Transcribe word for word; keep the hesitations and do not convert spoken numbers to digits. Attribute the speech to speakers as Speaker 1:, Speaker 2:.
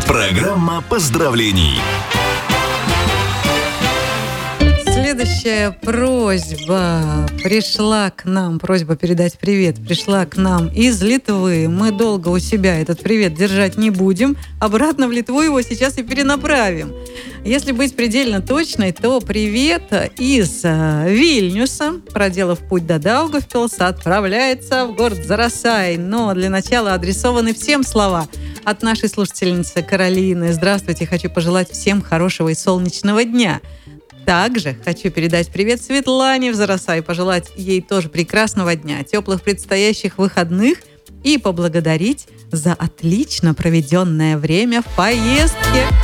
Speaker 1: Программа поздравлений.
Speaker 2: Следующая просьба пришла к нам, просьба передать привет, пришла к нам из Литвы. Мы долго у себя этот привет держать не будем. Обратно в Литву его сейчас и перенаправим. Если быть предельно точной, то привет из Вильнюса, проделав путь до Даугавпилса, отправляется в город Зарасай. Но для начала адресованы всем слова от нашей слушательницы Каролины. Здравствуйте, хочу пожелать всем хорошего и солнечного дня. Также хочу передать привет Светлане в Зарасай, пожелать ей тоже прекрасного дня, теплых предстоящих выходных и поблагодарить за отлично проведенное время в поездке.